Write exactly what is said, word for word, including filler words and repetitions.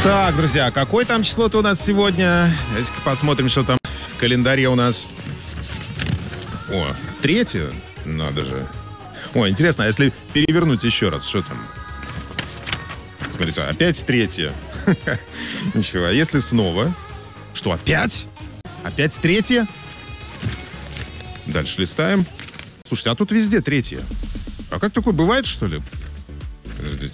Так, друзья, какое там число-то у нас сегодня? Давайте-ка посмотрим, что там в календаре у нас. О, третье? Надо же. О, интересно, а если перевернуть еще раз, что там? Смотрите, опять третье. Ничего, а если снова? Что, опять? Опять третье? Дальше листаем. Слушайте, а тут везде третье. А как такое бывает, что ли?